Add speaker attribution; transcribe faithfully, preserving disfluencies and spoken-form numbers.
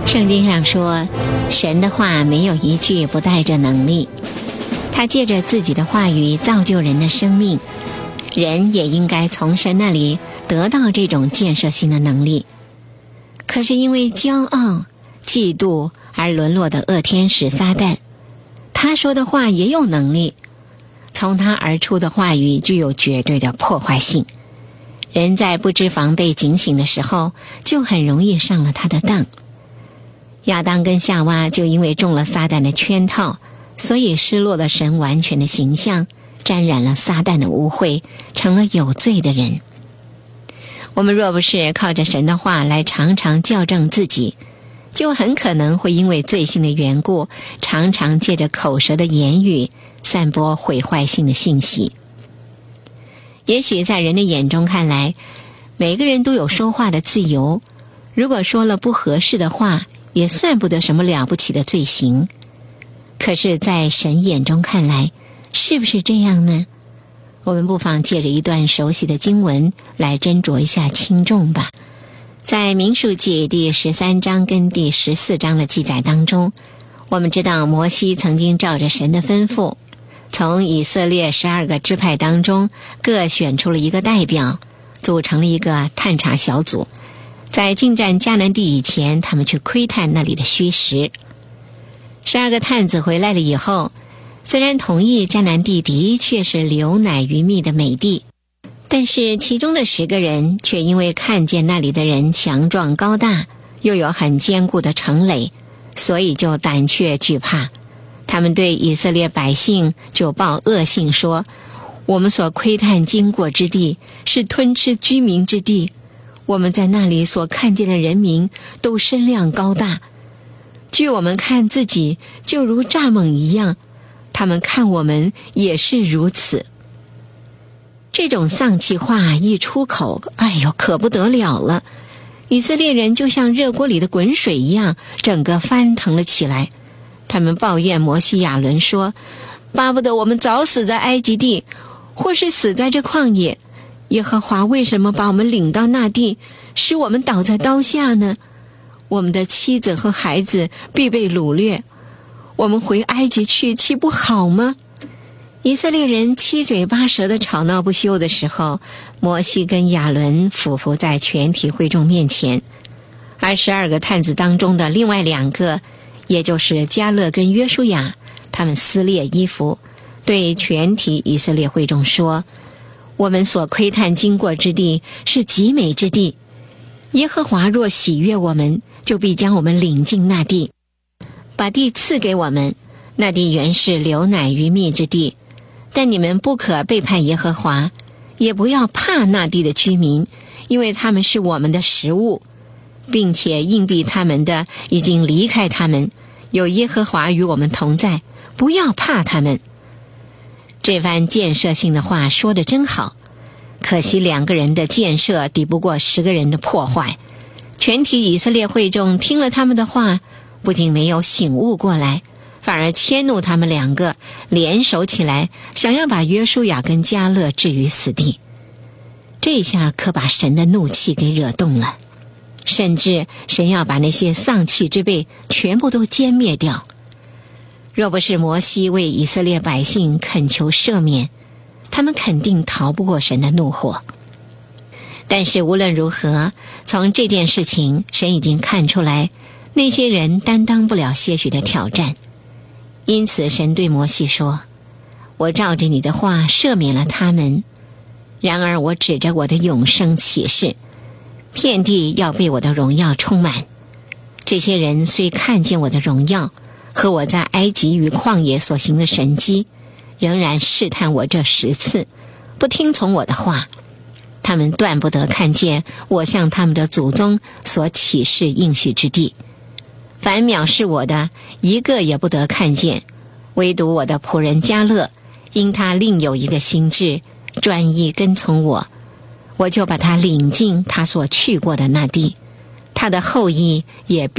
Speaker 1: 圣经上说，神的话没有一句不带着能力，他借着自己的话语造就人的生命，人也应该从神那里得到这种建设性的能力。可是因为骄傲、嫉妒而沦落的恶天使撒旦，他说的话也有能力，从他而出的话语具有绝对的破坏性，人在不知防备警醒的时候，就很容易上了他的当。亚当跟夏娃就因为中了撒旦的圈套，所以失落了神完全的形象，沾染了撒旦的污秽，成了有罪的人。我们若不是靠着神的话来常常校正自己，就很可能会因为罪性的缘故，常常借着口舌的言语散播毁坏性的信息。也许在人的眼中看来，每个人都有说话的自由，如果说了不合适的话，也算不得什么了不起的罪行。可是在神眼中看来，是不是这样呢？我们不妨借着一段熟悉的经文来斟酌一下轻重吧。在民数记第十三章跟第十四章的记载当中，我们知道摩西曾经照着神的吩咐，从以色列十二个支派当中各选出了一个代表，组成了一个探查小组，在进占迦南地以前，他们去窥探那里的虚实。十二个探子回来了以后，虽然同意迦南地的确是流奶与蜜的美地，但是其中的十个人却因为看见那里的人强壮高大，又有很坚固的城垒，所以就胆怯惧怕。他们对以色列百姓就报恶信说，我们所窥探经过之地是吞吃居民之地，我们在那里所看见的人民都身量高大，据我们看自己就如蚱蜢一样，他们看我们也是如此。这种丧气话一出口，哎呦，可不得了了！以色列人就像热锅里的滚水一样，整个翻腾了起来。他们抱怨摩西亚伦说，巴不得我们早死在埃及地，或是死在这旷野。耶和华为什么把我们领到那地，使我们倒在刀下呢？我们的妻子和孩子必被掳掠，我们回埃及去，岂不好吗？以色列人七嘴八舌的吵闹不休的时候，摩西跟亚伦俯伏在全体会众面前，而十二个探子当中的另外两个，也就是迦勒跟约书亚，他们撕裂衣服，对全体以色列会众说，我们所窥探经过之地是极美之地，耶和华若喜悦我们，就必将我们领进那地，把地赐给我们。那地原是流奶与蜜之地，但你们不可背叛耶和华，也不要怕那地的居民，因为他们是我们的食物，并且硬币他们的已经离开他们，有耶和华与我们同在，不要怕他们。这番建设性的话说得真好，可惜两个人的建设抵不过十个人的破坏。全体以色列会众听了他们的话，不仅没有醒悟过来，反而迁怒他们两个，联手起来，想要把约书亚跟迦勒置于死地。这下可把神的怒气给惹动了，甚至神要把那些丧气之辈全部都歼灭掉。若不是摩西为以色列百姓恳求赦免，他们肯定逃不过神的怒火。但是无论如何，从这件事情，神已经看出来，那些人担当不了些许的挑战。因此神对摩西说，我照着你的话赦免了他们，然而我指着我的永生启示，遍地要被我的荣耀充满。这些人虽看见我的荣耀和我在埃及与旷野所行的神迹，仍然试探我这十次，不听从我的话，他们断不得看见我向他们的祖宗所启示应许之地。凡藐视我的，一个也不得看见，唯独我的仆人迦勒，因他另有一个心志，专一跟从我，我就把他领进他所去过的那地，他的后裔也必